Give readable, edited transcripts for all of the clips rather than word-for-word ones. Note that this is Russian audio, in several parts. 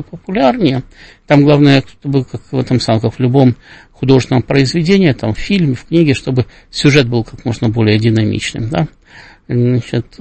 популярнее. Там главное, чтобы, как в этом самом, как в любом художественном произведении, там, в фильме, в книге, чтобы сюжет был как можно более динамичным, да. Значит,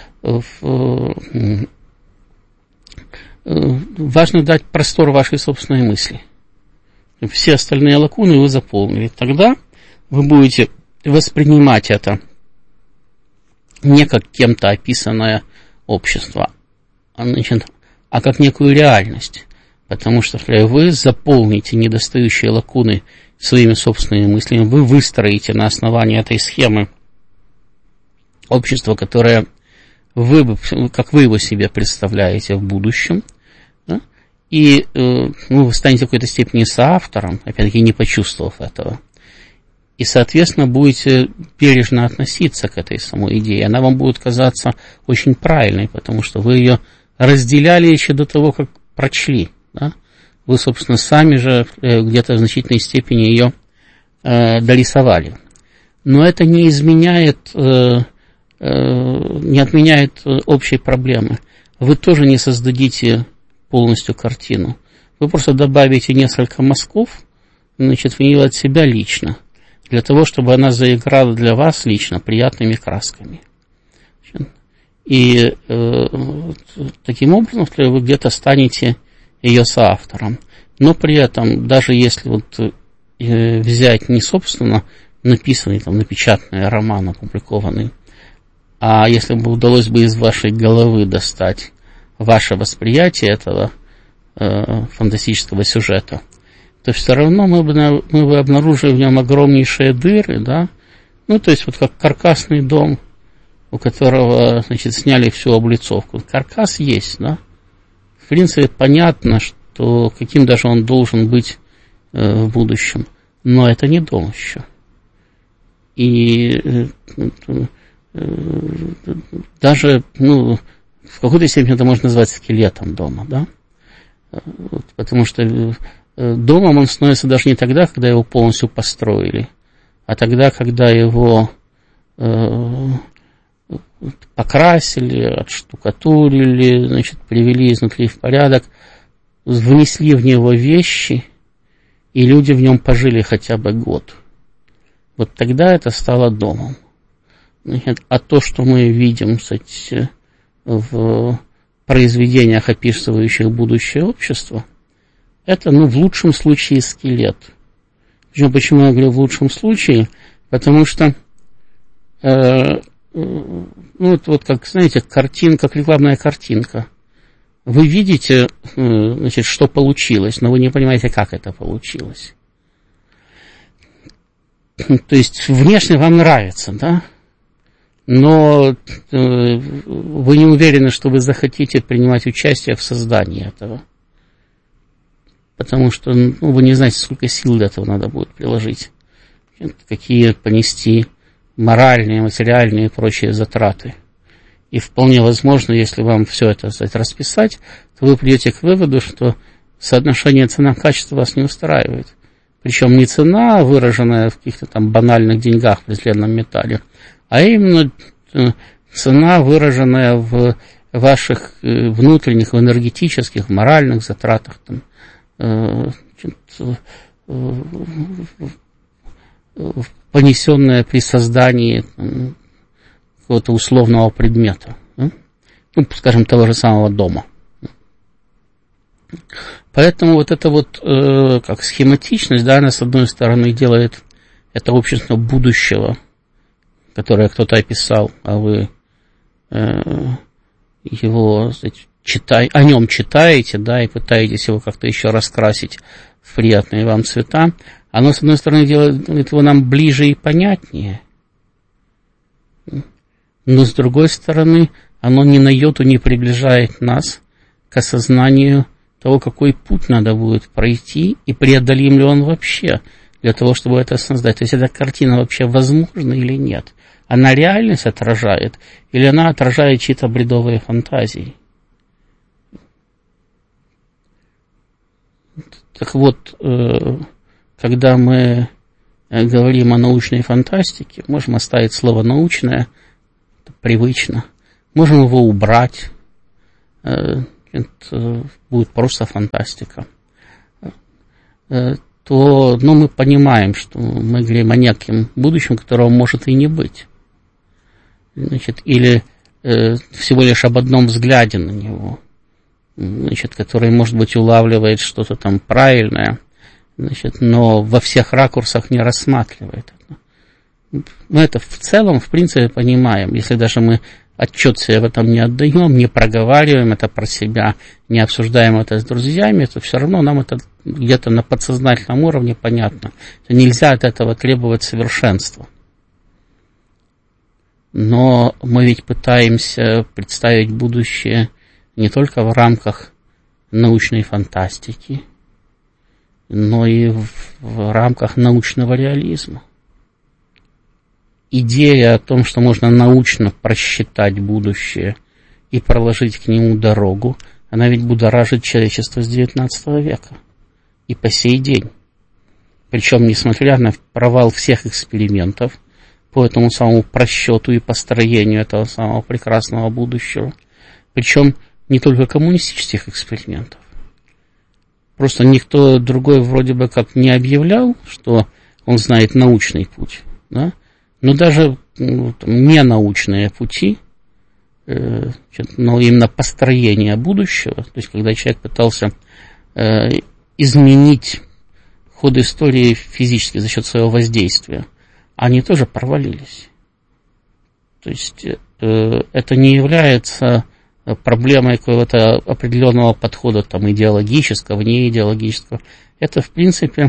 важно дать простор вашей собственной мысли. Все остальные лакуны вы заполнили. Тогда вы будете воспринимать это не как кем-то описанное общество, а как некую реальность. Потому что вы заполните недостающие лакуны своими собственными мыслями, вы выстроите на основании этой схемы общество, которое как вы его себе представляете в будущем, да? И вы станете в какой-то степени соавтором, опять-таки не почувствовав этого. И, соответственно, будете бережно относиться к этой самой идее. Она вам будет казаться очень правильной, потому что вы ее разделяли еще до того, как прочли. Да? Вы, собственно, сами же где-то в значительной степени ее дорисовали. Но это не отменяет общей проблемы. Вы тоже не создадите полностью картину. Вы просто добавите несколько мазков, значит, в нее от себя лично, для того, чтобы она заиграла для вас лично приятными красками. И таким образом вы где-то станете ее соавтором. Но при этом, даже если взять не собственно написанный, напечатанный роман, опубликованный, а если бы удалось бы из вашей головы достать ваше восприятие этого фантастического сюжета, то все равно мы бы обнаружили в нем огромнейшие дыры, да, то есть как каркасный дом, у которого, значит, сняли всю облицовку. Каркас есть, да. В принципе, понятно, что каким даже он должен быть в будущем, но это не дом еще. И даже, в какой-то степени это можно назвать скелетом дома, да, потому что домом он становится даже не тогда, когда его полностью построили, а тогда, когда его покрасили, отштукатурили, значит, привели изнутри в порядок, внесли в него вещи, и люди в нем пожили хотя бы год. Вот тогда это стало домом. Значит, а то, что мы видим, кстати, в произведениях, описывающих будущее общество, это, в лучшем случае, скелет. Почему я говорю в лучшем случае? Потому что, как, знаете, картинка, как рекламная картинка. Вы видите, значит, что получилось, но вы не понимаете, как это получилось. То есть, внешне вам нравится, да? Но вы не уверены, что вы захотите принимать участие в создании этого. Потому что вы не знаете, сколько сил для этого надо будет приложить. Какие понести моральные, материальные и прочие затраты. И вполне возможно, если вам все это расписать, то вы придете к выводу, что соотношение цена-качество вас не устраивает. Причем не цена, выраженная в каких-то там банальных деньгах в презренном металле, а именно цена, выраженная в ваших внутренних, энергетических, моральных затратах, понесенная при создании какого-то условного предмета, скажем, того же самого дома. Поэтому эта как схематичность, да, она с одной стороны делает это общество будущего, которое кто-то описал, а вы его, о нем читаете, да, и пытаетесь его как-то еще раскрасить в приятные вам цвета, оно, с одной стороны, делает его нам ближе и понятнее, но, с другой стороны, оно ни на йоту не приближает нас к осознанию того, какой путь надо будет пройти, и преодолим ли он вообще для того, чтобы это создать. То есть, эта картина вообще возможна или нет? Она реальность отражает, или она отражает чьи-то бредовые фантазии? Так вот, когда мы говорим о научной фантастике, можем оставить слово «научное», это привычно, можем его убрать, это будет просто фантастика, то мы понимаем, что мы говорим о неком будущем, которого может и не быть. Или всего лишь об одном взгляде на него, который, может быть, улавливает что-то там правильное, но во всех ракурсах не рассматривает это. Мы это в целом, в принципе, понимаем. Если даже мы отчет себе в этом не отдаем, не проговариваем это про себя, не обсуждаем это с друзьями, то все равно нам это где-то на подсознательном уровне понятно. Нельзя от этого требовать совершенства. Но мы ведь пытаемся представить будущее не только в рамках научной фантастики, но и в рамках научного реализма. Идея о том, что можно научно просчитать будущее и проложить к нему дорогу, она ведь будоражит человечество с XIX века и по сей день. Причем, несмотря на провал всех экспериментов по этому самому просчету и построению этого самого прекрасного будущего, причем не только коммунистических экспериментов. Просто никто другой вроде бы как не объявлял, что он знает научный путь, да? Но даже ненаучные пути, но именно построение будущего, то есть когда человек пытался изменить ход истории физически за счет своего воздействия, они тоже провалились. То есть это не является проблемой какого-то определенного подхода там, идеологического, неидеологического. Это, в принципе,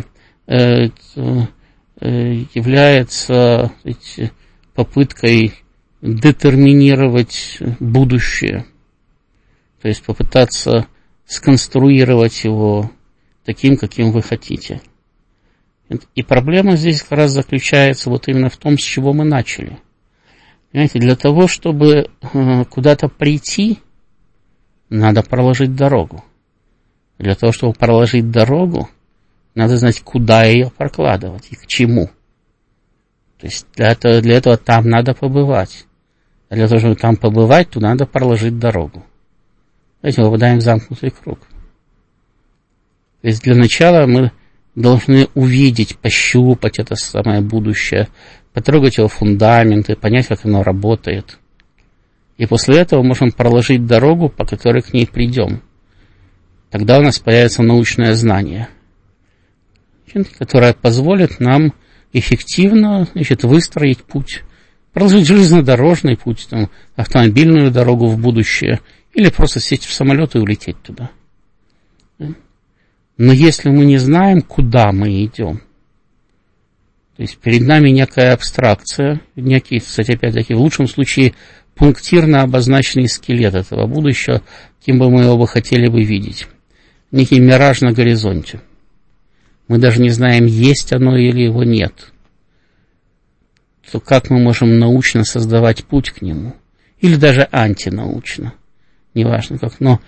является попыткой детерминировать будущее. То есть попытаться сконструировать его таким, каким вы хотите. И проблема здесь как раз заключается вот именно в том, с чего мы начали. Понимаете, для того, чтобы куда-то прийти, надо проложить дорогу. Для того, чтобы проложить дорогу, надо знать, куда ее прокладывать и к чему. То есть для этого там надо побывать. А для того, чтобы там побывать, то надо проложить дорогу. Знаете, мы попадаем в замкнутый круг. То есть для начала мы должны увидеть, пощупать это самое будущее, потрогать его фундаменты, понять, как оно работает. И после этого можем проложить дорогу, по которой к ней придем. Тогда у нас появится научное знание, которое позволит нам эффективно, выстроить путь, проложить железнодорожный путь, там, автомобильную дорогу в будущее, или просто сесть в самолет и улететь туда. Но если мы не знаем, куда мы идем, то есть перед нами некая абстракция, некий, кстати, опять-таки, в лучшем случае, пунктирно обозначенный скелет этого будущего, кем бы мы его бы хотели бы видеть. Некий мираж на горизонте. Мы даже не знаем, есть оно или его нет. То как мы можем научно создавать путь к нему? Или даже антинаучно. Неважно как, но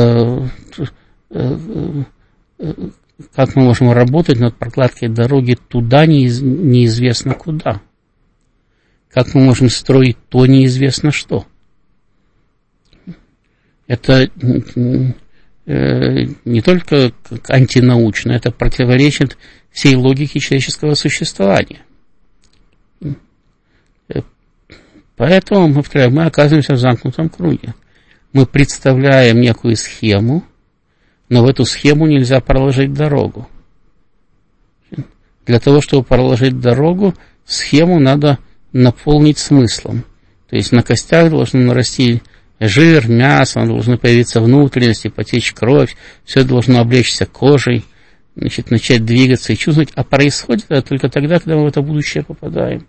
как мы можем работать над прокладкой дороги туда неизвестно куда? Как мы можем строить то неизвестно что? Это не только антинаучно, это противоречит всей логике человеческого существования. Поэтому, повторяю, мы оказываемся в замкнутом круге. Мы представляем некую схему, но в эту схему нельзя проложить дорогу. Для того, чтобы проложить дорогу, схему надо наполнить смыслом. То есть на костях должен нарасти жир, мясо, должны появиться внутренности, потечь кровь, все это должно облечься кожей, начать двигаться и чувствовать. А происходит это только тогда, когда мы в это будущее попадаем.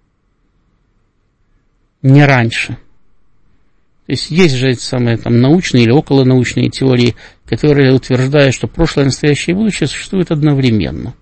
Не раньше. То есть есть же эти самые там, научные или околонаучные теории, которые утверждают, что прошлое, настоящее и будущее существуют одновременно.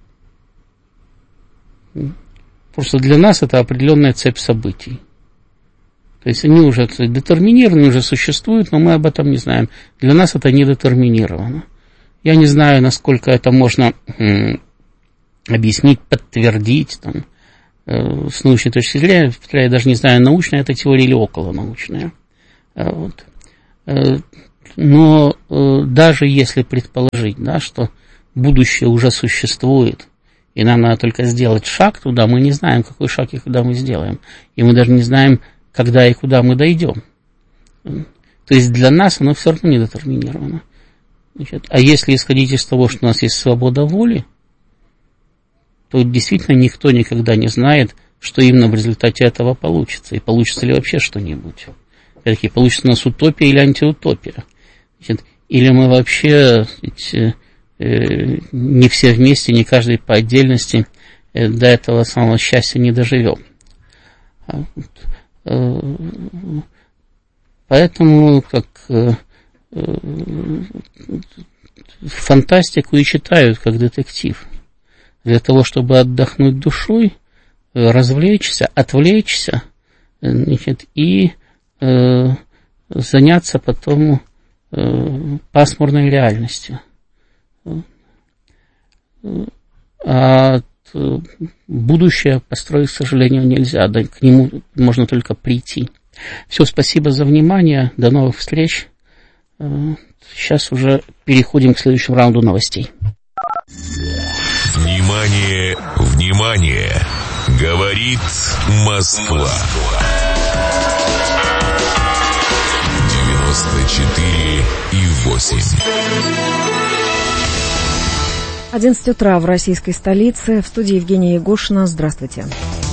Просто для нас это определенная цепь событий. То есть они уже детерминированы, уже существуют, но мы об этом не знаем. Для нас это не детерминировано. Я не знаю, насколько это можно объяснить, подтвердить там, с научной точки зрения. Я даже не знаю, научная это теория или околонаучная. Вот. Но даже если предположить, да, что будущее уже существует, и нам надо только сделать шаг туда, мы не знаем, какой шаг и куда мы сделаем. И мы даже не знаем, когда и куда мы дойдем. То есть для нас оно все равно не детерминировано. Значит, а если исходить из того, что у нас есть свобода воли, то действительно никто никогда не знает, что именно в результате этого получится. И получится ли вообще что-нибудь. Все-таки получится у нас утопия или антиутопия. Значит, или мы вообще не все вместе, не каждый по отдельности до этого самого счастья не доживем. Поэтому как фантастику и читают как детектив. Для того, чтобы отдохнуть душой, развлечься, отвлечься, значит, и заняться потом пасмурной реальностью. А будущее построить, к сожалению, нельзя, да, к нему можно только прийти. Все, спасибо за внимание, до новых встреч. Сейчас уже переходим к следующему раунду новостей. Внимание, внимание! Говорит Москва. 94,8. 11 утра в российской столице. В студии Евгения Егошина. Здравствуйте.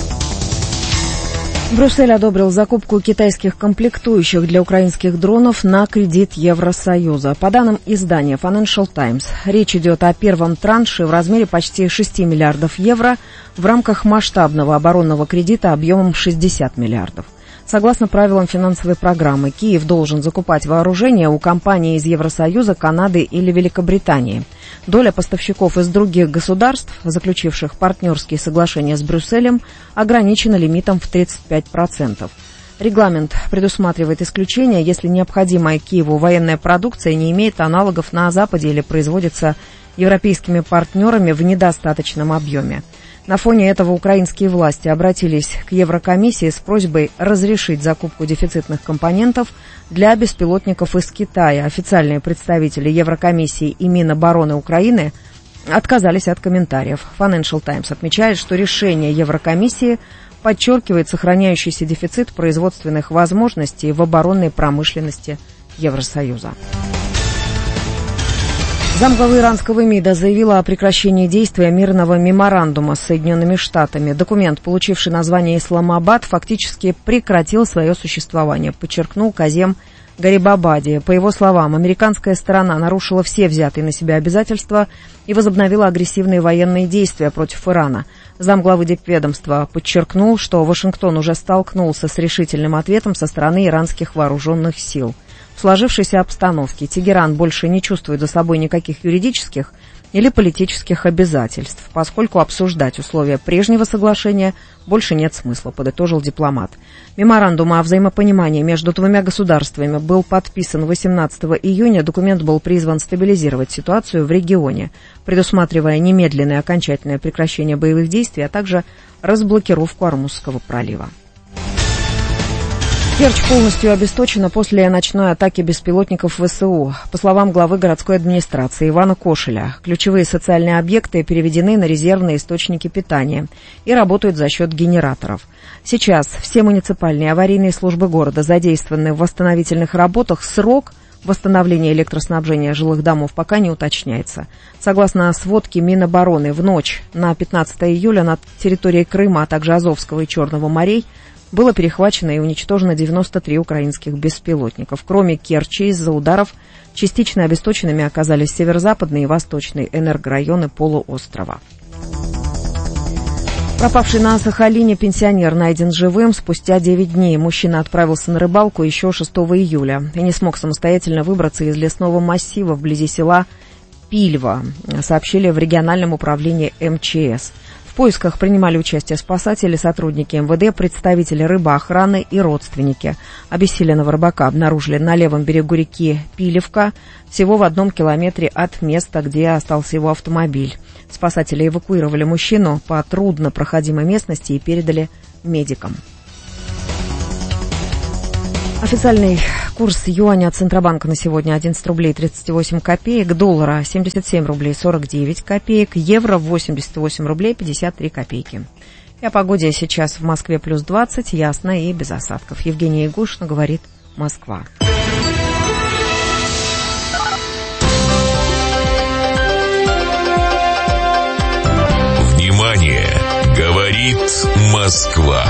Брюссель одобрил закупку китайских комплектующих для украинских дронов на кредит Евросоюза. По данным издания Financial Times, речь идет о первом транше в размере почти 6 миллиардов евро в рамках масштабного оборонного кредита объемом 60 миллиардов. Согласно правилам финансовой программы, Киев должен закупать вооружение у компаний из Евросоюза, Канады или Великобритании. Доля поставщиков из других государств, заключивших партнерские соглашения с Брюсселем, ограничена лимитом в 35%. Регламент предусматривает исключение, если необходимая Киеву военная продукция не имеет аналогов на Западе или производится европейскими партнерами в недостаточном объеме. На фоне этого украинские власти обратились к Еврокомиссии с просьбой разрешить закупку дефицитных компонентов для беспилотников из Китая. Официальные представители Еврокомиссии и Минобороны Украины отказались от комментариев. Financial Times отмечает, что решение Еврокомиссии подчеркивает сохраняющийся дефицит производственных возможностей в оборонной промышленности Евросоюза. Замглавы иранского МИДа заявила о прекращении действия мирного меморандума с Соединенными Штатами. Документ, получивший название «Исламабад», фактически прекратил свое существование, подчеркнул Казем Гарибабади. По его словам, американская сторона нарушила все взятые на себя обязательства и возобновила агрессивные военные действия против Ирана. Замглавы дипведомства подчеркнул, что Вашингтон уже столкнулся с решительным ответом со стороны иранских вооруженных сил. В сложившейся обстановке Тегеран больше не чувствует за собой никаких юридических или политических обязательств, поскольку обсуждать условия прежнего соглашения больше нет смысла, подытожил дипломат. Меморандум о взаимопонимании между двумя государствами был подписан 18 июня. Документ был призван стабилизировать ситуацию в регионе, предусматривая немедленное окончательное прекращение боевых действий, а также разблокировку Ормузского пролива. Керчь полностью обесточена после ночной атаки беспилотников ВСУ. По словам главы городской администрации Ивана Кошеля, ключевые социальные объекты переведены на резервные источники питания и работают за счет генераторов. Сейчас все муниципальные аварийные службы города задействованы в восстановительных работах. Срок восстановления электроснабжения жилых домов пока не уточняется. Согласно сводке Минобороны, в ночь на 15 июля на территории Крыма, а также Азовского и Черного морей было перехвачено и уничтожено 93 украинских беспилотников. Кроме Керчи, из-за ударов частично обесточенными оказались северо-западные и восточные энергорайоны полуострова. Пропавший на Сахалине пенсионер найден живым спустя 9 дней. Мужчина отправился на рыбалку еще 6 июля и не смог самостоятельно выбраться из лесного массива вблизи села Пильва, сообщили в региональном управлении МЧС. В поисках принимали участие спасатели, сотрудники МВД, представители рыбоохраны и родственники. Обессиленного рыбака обнаружили на левом берегу реки Пилевка, всего в 1 километре от места, где остался его автомобиль. Спасатели эвакуировали мужчину по труднопроходимой местности и передали медикам. Официальный Курс юаня Центробанка на сегодня 11 рублей 38 копеек, доллара 77 рублей 49 копеек, евро 88 рублей 53 копейки. И о погоде сейчас в Москве плюс 20, ясно и без осадков. Евгения Ягушина говорит «Москва». Внимание! Говорит Москва.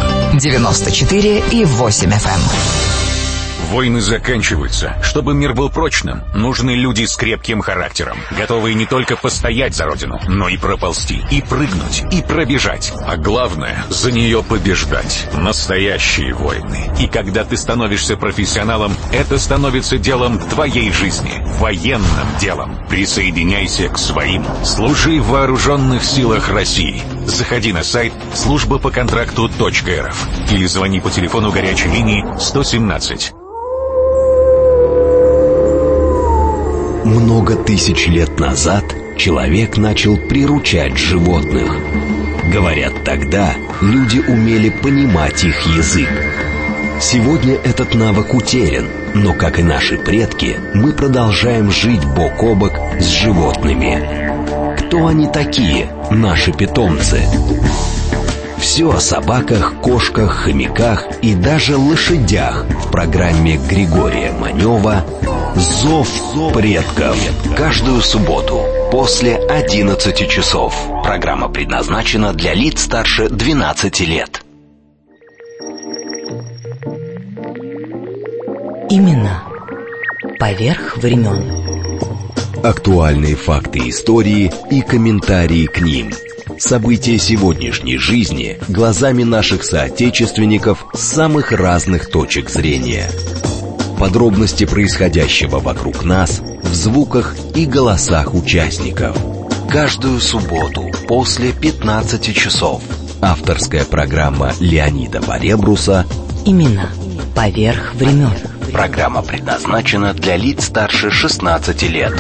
94,8 FM. Войны заканчиваются. Чтобы мир был прочным, нужны люди с крепким характером, готовые не только постоять за родину, но и проползти, и прыгнуть, и пробежать. А главное, за нее побеждать. Настоящие войны. И когда ты становишься профессионалом, это становится делом твоей жизни, военным делом. Присоединяйся к своим. Служи в вооруженных силах России. Заходи на сайт службапоконтракту.рф или звони по телефону горячей линии 117. Много тысяч лет назад человек начал приручать животных. Говорят, тогда люди умели понимать их язык. Сегодня этот навык утерян, но, как и наши предки, мы продолжаем жить бок о бок с животными. Кто они такие, наши питомцы? Все о собаках, кошках, хомяках и даже лошадях в программе Григория Манева «Зов предков». Каждую субботу после 11 часов. Программа предназначена для лиц старше 12 лет. Именно поверх времен. Актуальные факты истории и комментарии к ним. События сегодняшней жизни глазами наших соотечественников с самых разных точек зрения. Подробности происходящего вокруг нас в звуках и голосах участников. Каждую субботу после 15 часов. Авторская программа Леонида Поребруса Именно поверх времен. Программа предназначена для лиц старше 16 лет.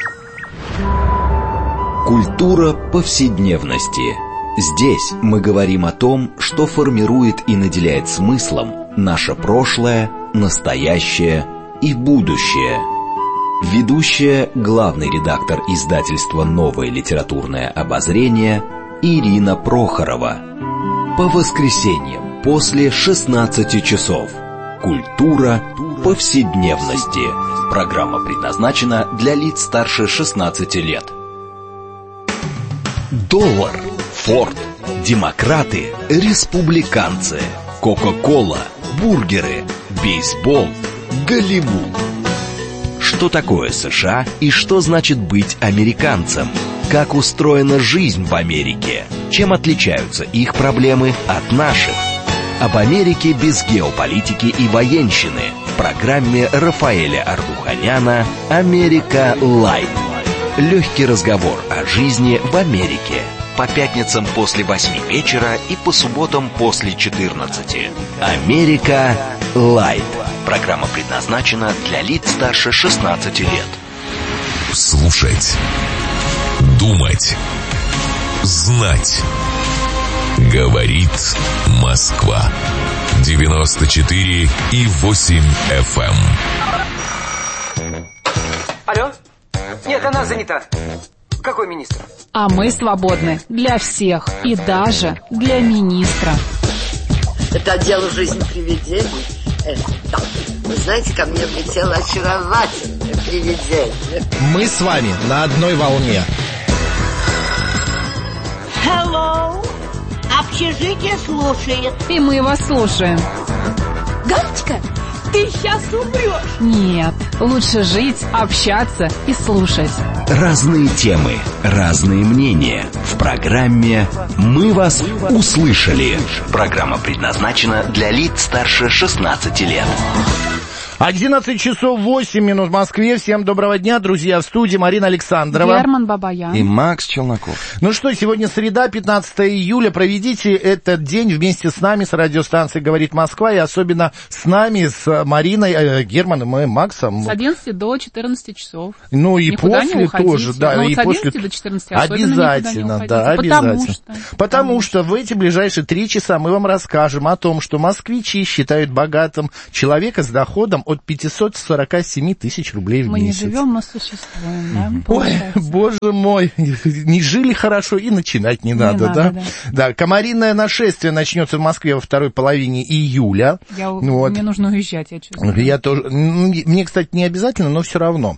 Культура повседневности. Здесь мы говорим о том, что формирует и наделяет смыслом наше прошлое, настоящее и будущее. Ведущая, главный редактор издательства «Новое литературное обозрение» Ирина Прохорова. По воскресеньям после 16 часов. Культура повседневности. Программа предназначена для лиц старше 16 лет. Доллар, Форд, демократы, республиканцы, Кока-кола, бургеры, бейсбол, Голливуд. Что такое США и что значит быть американцем? Как устроена жизнь в Америке? Чем отличаются их проблемы от наших? Об Америке без геополитики и военщины в программе Рафаэля Ардуханяна «Америка Лайт». Легкий разговор о жизни в Америке. По пятницам после 8 вечера и по субботам после 14. «Америка Лайт». Программа предназначена для лиц старше 16 лет. Слушать, думать, знать. Говорит Москва. 94,8 FM. Алло? Нет, она занята. Какой министр? А мы свободны для всех и даже для министра. Это отдел «Жизнь привидений». Вы знаете, ко мне влетело очаровательное привидение. Мы с вами на одной волне. Hello! Общежитие слушает. И мы вас слушаем. Галочка, ты сейчас умрешь. Нет, лучше жить, общаться и слушать. Разные темы, разные мнения. В программе «Мы вас услышали». Программа предназначена для лиц старше 16 лет. 11 часов 8 минут в Москве. Всем доброго дня, друзья. В студии Марина Александрова. Герман Бабаян. И Макс Челноков. Ну что, сегодня среда, 15 июля. Проведите этот день вместе с нами, с радиостанцией «Говорит Москва». И особенно с нами, с Мариной, Германом и Максом. С 11 до 14 часов. Ну и никуда после тоже. Да, ну, и с 11 после... до 14 обязательно, да, обязательно. Потому что в эти ближайшие 3 часа мы вам расскажем о том, что москвичи считают богатым человека с доходом от 547 тысяч рублей в Мы месяц. не живем, но существуем, да? Ой, боже мой, не жили хорошо и начинать не надо, да? Да, комариное нашествие начнется в Москве во второй половине июля. Мне нужно уезжать, я чувствую. Я тоже. Мне, кстати, не обязательно, но все равно.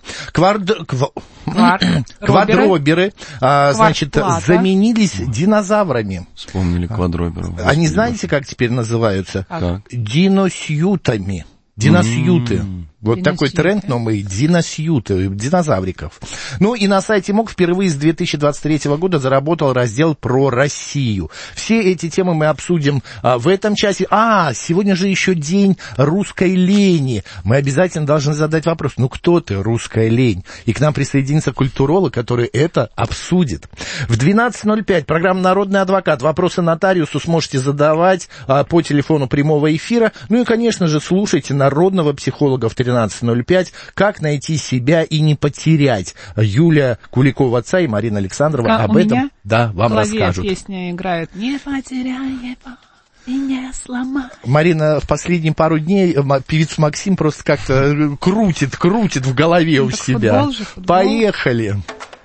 Квадроберы, значит, заменились динозаврами. Вспомнили квадроберов. Они знаете, как теперь называются? Как? Диносьютами. Диносьюты. Вот такой тренд новый, диносьюты, динозавриков. Ну и на сайте МОК впервые с 2023 года заработал раздел про Россию. Все эти темы мы обсудим в этом часе. Сегодня же еще день русской лени. Мы обязательно должны задать вопрос, кто ты, русская лень? И к нам присоединится культуролог, который это обсудит. В 12:05 программа «Народный адвокат». Вопросы нотариусу сможете задавать по телефону прямого эфира. Ну и, конечно же, слушайте народного психолога в 13:05. Как найти себя и не потерять. Юлия Куликова отца и Марина Александрова об этом вам расскажут. Песня играет «Не потеряй его и не сломай». Марина в последние пару дней певицу Максим просто как-то крутит в голове у себя. Футбол. Поехали.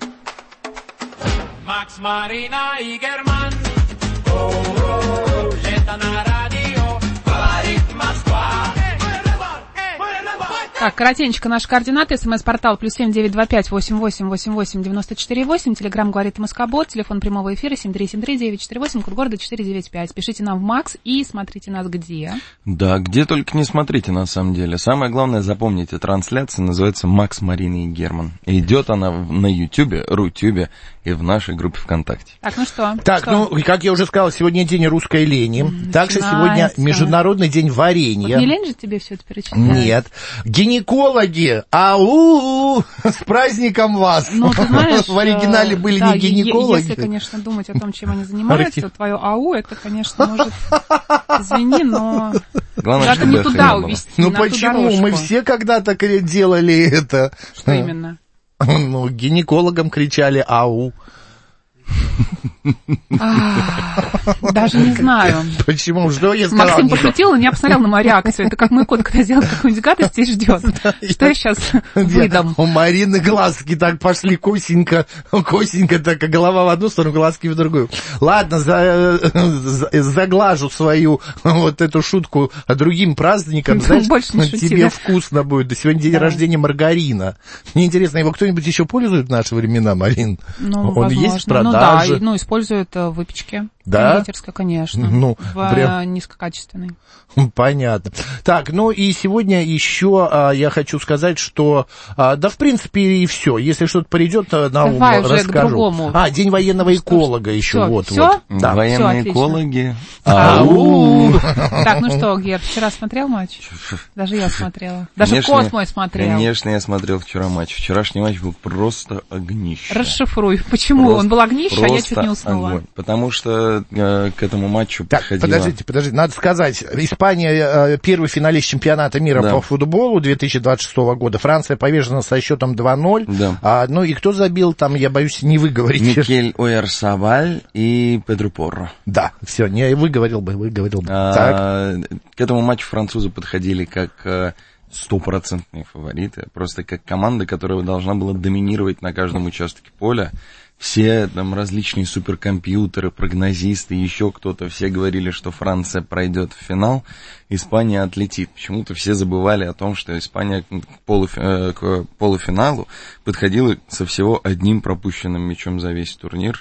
Макс, Марина и Герман. Лето на радио. Говорит Москва. Так, коротенько наши координаты. СМС-портал +7 925 88 88 94 8. Телеграм говорит Москобот. Телефон прямого эфира 7373948. Код города 495. Пишите нам в Макс и смотрите нас где. Да, где только не смотрите, на самом деле. Самое главное, запомните, трансляция называется «Макс, Марина и Герман». И идет она на Ютьюбе, Рутюбе и в нашей группе ВКонтакте. Так, ну что? Так, как я уже сказал, сегодня день русской лени. Также сегодня Международный день варенья. Вот не лень же тебе все это перечислять? Нет. Гинекологи, ау, с праздником вас. Ну, ты знаешь, в оригинале были не гинекологи. Если, конечно, думать о том, чем они занимаются, то твое ау, это, конечно, может, извини, но главное, надо не туда увести. Ну почему? Мы все когда-то делали это. Что именно? Гинекологам кричали ау. Даже не знаю. Почему? Что я сказал? Максим пошутил и не посмотрел на мою реакцию. Это как мой кот, когда делает какую-нибудь гадость и ждет. Что я сейчас выдам? У Марины глазки так пошли косенько, так, голова в одну сторону, глазки в другую. Ладно, заглажу свою вот эту шутку другим праздником. Знаешь, тебе вкусно будет. Сегодня день рождения маргарина. Мне интересно, его кто-нибудь еще пользует в наши времена, Марин? Он есть в продаже? Да, используют в выпечке. Да? Кондитерская, конечно. Прям низкокачественной. Понятно. Так, и сегодня еще я хочу сказать, что, в принципе, и все. Если что-то придет на ум, расскажу. День военного эколога еще. Все? Да. Военные экологи. Ау! Так, ну что, Гер, вчера смотрел матч? Даже я смотрела. Даже кот мой смотрел. Конечно, я смотрел вчера матч. Вчерашний матч был просто огнище. Расшифруй. Почему? Он был огнище, а я чуть не уснула. Огонь. Потому что к этому матчу подходила... Подождите, надо сказать, Испания первый финалист чемпионата мира по футболу 2026 года, Франция повержена со счетом 2-0, и кто забил там, я боюсь, не выговорить. Микель Ойярсабаль и Педро Порро. Да, все, не выговорил бы. К этому матчу французы подходили как... стопроцентные фавориты, просто как команда, которая должна была доминировать на каждом участке поля. Все там различные суперкомпьютеры, прогнозисты, еще кто-то, все говорили, что Франция пройдет в финал, Испания отлетит. Почему-то все забывали о том, что Испания к полуфиналу подходила со всего одним пропущенным мячом за весь турнир.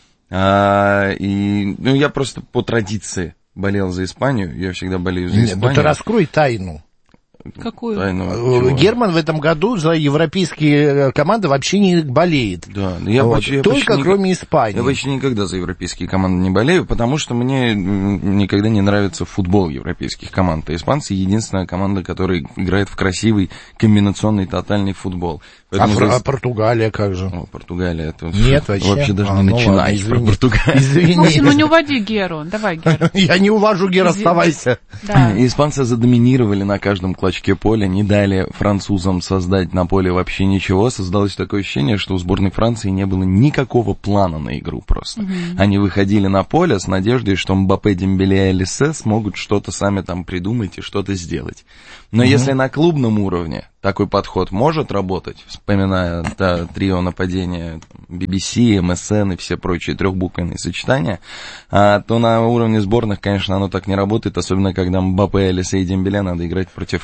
Я просто по традиции болел за Испанию, я всегда болею за Испанию. Ты раскрой тайну. Какую? Герман в этом году за европейские команды вообще не болеет. Да, только кроме Испании. Я почти никогда за европейские команды не болею, потому что мне никогда не нравится футбол европейских команд. А испанцы — единственная команда, которая играет в красивый комбинационный тотальный футбол. А Португалия как же? Португалия, это нет, вообще даже не начинай про Португалию. Извини. Максим, не уводи Геру. Давай, Гера. Я не увожу, Гера, оставайся. Да. Испанцы задоминировали на каждом клочке поля, не дали французам создать на поле вообще ничего. Создалось такое ощущение, что у сборной Франции не было никакого плана на игру просто. Они выходили на поле с надеждой, что Мбаппе, Дембеле и Олисе смогут что-то сами там придумать и что-то сделать. Но если на клубном уровне такой подход может работать, вспоминая трио нападения BBC, MSN и все прочие трехбуквенные сочетания, то на уровне сборных, конечно, оно так не работает, особенно когда Мбаппе, Олисе и Дембеле надо играть против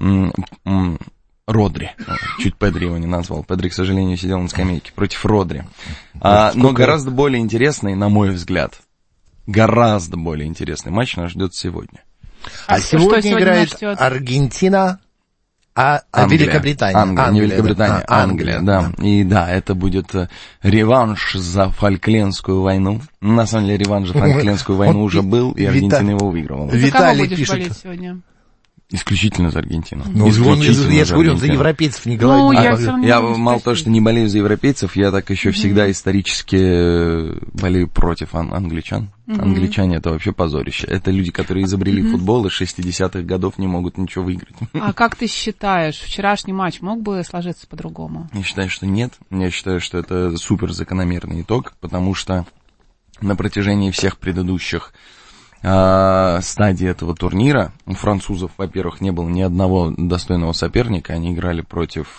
Родри. Чуть Педри его не назвал. Педри, к сожалению, сидел на скамейке. Против Родри. Но гораздо более интересный, на мой взгляд, гораздо более интересный матч нас ждет сегодня. А сегодня играет Аргентина, Великобритания. Не Великобритания, Англия, да. И да, это будет реванш за Фолклендскую войну. На самом деле реванш за Фолклендскую войну уже был, и Аргентина его выигрывала. За кого будешь болеть сегодня? Исключительно за Аргентину. Ну, я же говорю, за европейцев не говорю. Я мало того, что не болею за европейцев, я так еще всегда исторически болею против англичан. Англичане — это вообще позорище. Это люди, которые изобрели футбол, и с 60-х годов не могут ничего выиграть. А как ты считаешь, вчерашний матч мог бы сложиться по-другому? Я считаю, что нет. Я считаю, что это супер закономерный итог, потому что на протяжении всех предыдущих стадии этого турнира у французов, во-первых, не было ни одного достойного соперника. Они играли против...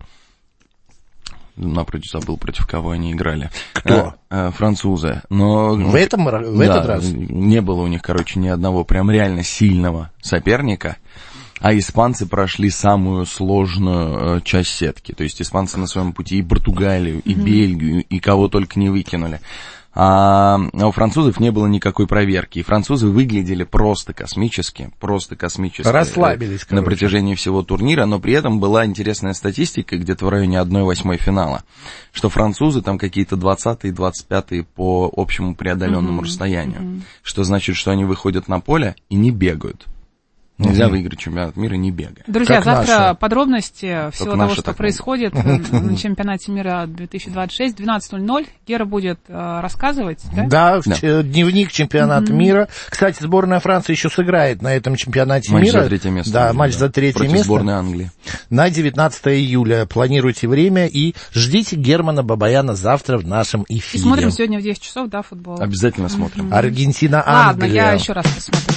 Напротив, забыл, против кого они играли. Кто? Французы. Но в этот раз? Не было у них, короче, ни одного прям реально сильного соперника. А испанцы прошли самую сложную часть сетки. То есть испанцы на своем пути и Португалию, и Бельгию, и кого только не выкинули. А у французов не было никакой проверки. И французы выглядели просто космически. Расслабились, на протяжении всего турнира. Но при этом была интересная статистика, где-то в районе 1/8 финала, что французы там какие-то 20-е, 25-е по общему преодоленному расстоянию. Что значит, что они выходят на поле и не бегают. Нельзя выиграть чемпионат мира, не бегая. Друзья, завтра подробности всего того, что происходит на чемпионате мира 2026, 12:00. Гера будет рассказывать, да? Да, дневник чемпионата мира. Кстати, сборная Франции еще сыграет на этом чемпионате мира. Матч за третье место. Да, матч за третье место. Против сборной Англии. На 19 июля. Планируйте время и ждите Германа Бабаяна завтра в нашем эфире. И смотрим сегодня в 10 часов, да, футбол. Обязательно смотрим. Аргентина, Англия. Ладно, я еще раз посмотрю.